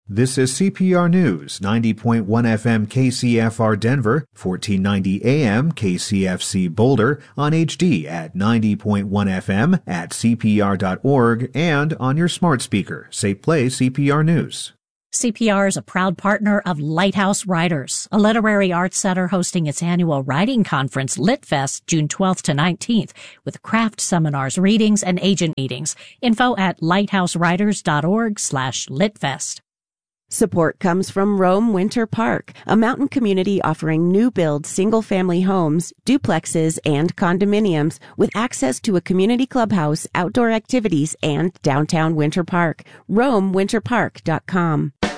This is CPR News, 90.1 FM KCFR Denver, 1490 AM KCFC Boulder, on HD at 90.1 FM at CPR.org and on your smart speaker. Say play CPR News. CPR is a proud partner of Lighthouse Writers, a literary arts center hosting its annual writing conference, LitFest, June 12th to 19th, with craft seminars, readings, and agent meetings. Info at lighthousewriters.org/litfest. Support comes from Rome Winter Park, a mountain community offering new-build single-family homes, duplexes, and condominiums with access to a community clubhouse, outdoor activities, and downtown Winter Park. RomeWinterPark.com.